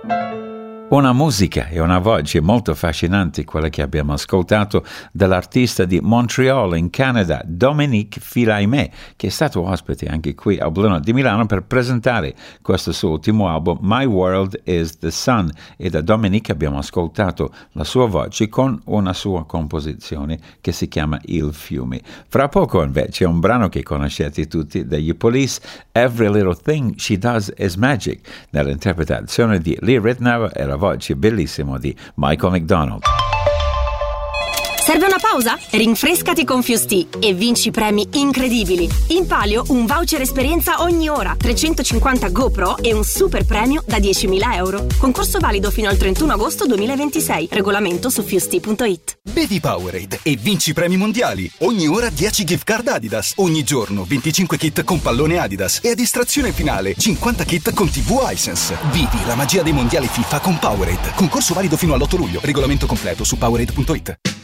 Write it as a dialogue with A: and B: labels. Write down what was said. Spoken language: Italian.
A: Una musica e una voce molto affascinanti, quella che abbiamo ascoltato dall'artista di Montreal in Canada, Dominique Fils-Aimé, che è stato ospite anche qui al Blue Note di Milano per presentare questo suo ultimo album, My World is the Sun, e da Dominique abbiamo ascoltato la sua voce con una sua composizione che si chiama Il Fiume. Fra poco invece un brano che conoscete tutti degli Police, Every Little Thing She Does Is Magic, nell'interpretazione di Lee Ritenour e la voce bellissima di Michael McDonald.
B: Serve una pausa? Rinfrescati con Fusti e vinci premi incredibili. In palio un voucher esperienza ogni ora, 350 GoPro e un super premio da 10.000 euro. Concorso valido fino al 31 agosto 2026. Regolamento su fusti.it.
C: Bevi Powerade e vinci premi mondiali. Ogni ora 10 gift card Adidas. Ogni giorno 25 kit con pallone Adidas. E a distrazione finale 50 kit con TV Hisense. Vivi la magia dei mondiali FIFA con Powerade. Concorso valido fino all'8 luglio. Regolamento completo su Powerade.it.